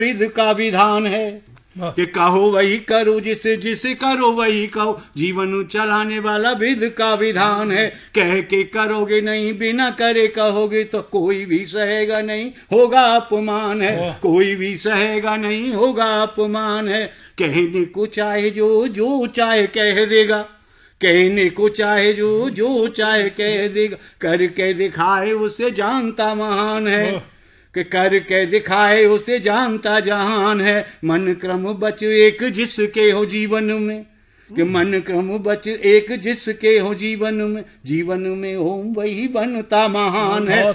विध का विधान है कि कहो वही करो, जिसे जिसे करो वही कहो, जीवन चलाने वाला विध का विधान है। कह के करोगे नहीं, बिना करे कहोगे तो कोई भी सहेगा नहीं, होगा अपमान है। कोई भी सहेगा नहीं, होगा अपमान है। कहने को चाहे जो चाहे कह देगा, कहने को चाहे जो चाहे कह देगा, करके दिखाए उसे जानता महान है। कि करके दिखाए उसे जानता जहान है। मन क्रम बच एक जिसके हो जीवन में, कि मन क्रम बच एक जिसके हो जीवन में, जीवन में ओम वही बनता महान है।